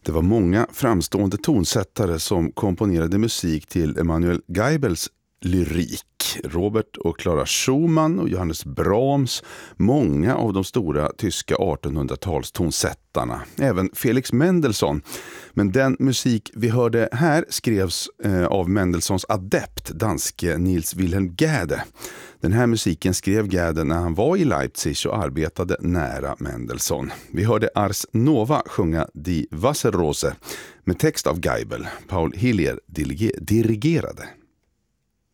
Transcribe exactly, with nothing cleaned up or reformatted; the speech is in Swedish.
Det var många framstående tonsättare som komponerade musik till Emanuel Geibels lyrik. Robert och Clara Schumann och Johannes Brahms, många av de stora tyska artonhundratals tonsättarna, även Felix Mendelssohn. Men den musik vi hörde här skrevs eh, av Mendelssohns adept, danske Niels Wilhelm Gade. Den här musiken skrev Gade när han var i Leipzig och arbetade nära Mendelssohn. Vi hörde Ars Nova sjunga Die Wasserrose med text av Geibel. Paul Hillier dirigerade.